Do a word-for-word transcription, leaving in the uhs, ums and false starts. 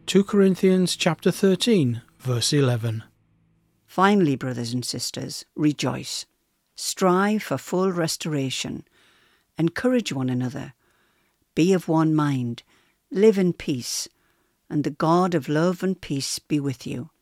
Second Corinthians chapter thirteen, verse eleven. Finally, brothers and sisters, rejoice. Strive for full restoration. Encourage one another. Be of one mind. Live in peace. And the God of love and peace be with you.